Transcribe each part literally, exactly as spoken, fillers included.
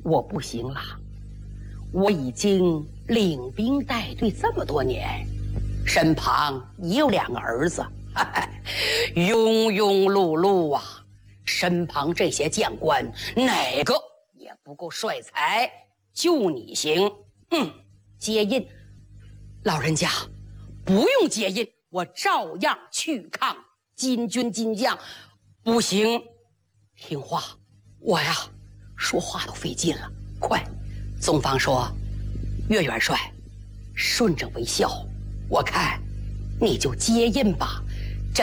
我不行了，我已经领兵带队这么多年，身旁也有两个儿子，庸庸碌碌啊，身旁这些将官哪个也不够帅才，就你行。嗯，接印，老人家不用接印，我照样去抗金军金将。不行，听话，我呀说话都费劲了。快，宗方说，岳元帅顺着为孝，我看你就接印吧。这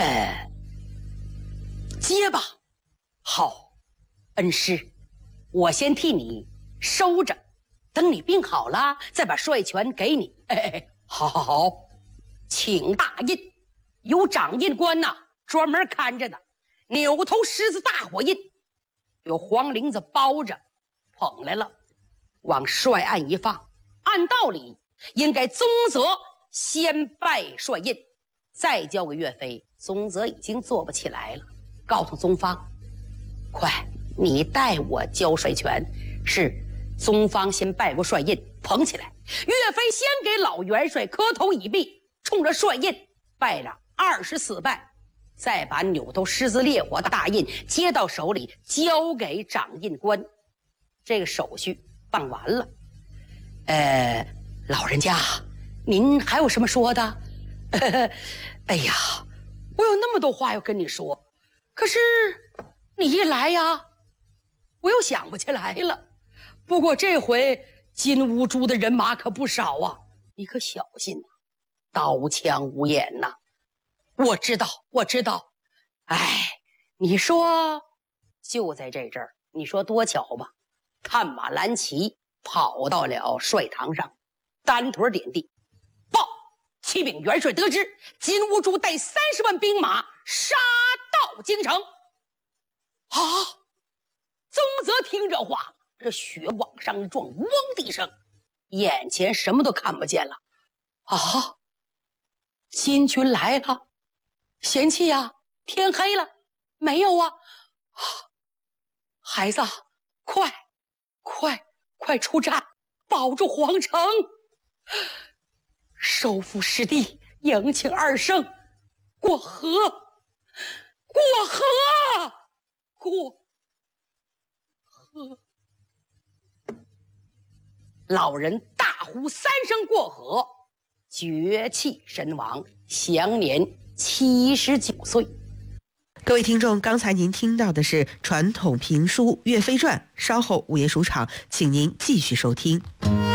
接吧。好，恩师，我先替你收着，等你病好了再把帅权给你。哎，好好好，请大印，有掌印官呐、啊，专门看着的。扭头狮子大火印，有黄绫子包着捧来了，往帅案一放。按道理应该宗泽先拜帅印，再交给岳飞。宗泽已经做不起来了，告诉宗方，快，你代我交帅权。是，宗方先拜过帅印，捧起来。岳飞先给老元帅磕头以毕，冲着帅印拜了二十四拜，再把扭头狮子烈火的大印接到手里，交给掌印官。这个手续办完了。呃，老人家，您还有什么说的？呃、哎呀，我有那么多话要跟你说，可是你一来呀，我又想不起来了。不过这回金乌珠的人马可不少啊，你可小心呐、啊，刀枪无眼呐、啊。我知道，我知道。哎，你说就在这阵儿，你说多巧吧？探马蓝旗跑到了帅堂上，单腿点地，报！启禀元帅得知，金兀术带三十万兵马杀到京城。啊！宗泽听这话，这血往上撞，嗡的一声，眼前什么都看不见了。啊！金军来了！贤妻呀，天黑了没有啊？啊，孩子，快快快出战，保住皇城，收复失地，迎请二圣过河，过河，过河。老人大呼三声过河，绝气身亡，享年七十九岁。 各位听众，刚才您听到的是传统评书《岳飞传》，稍后午夜书场，请您继续收听。